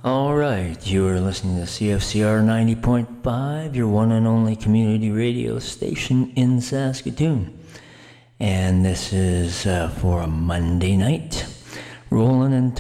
All right, you are listening to CFCR 90.5, your one and only community radio station in Saskatoon. And this is for a Monday night, rolling into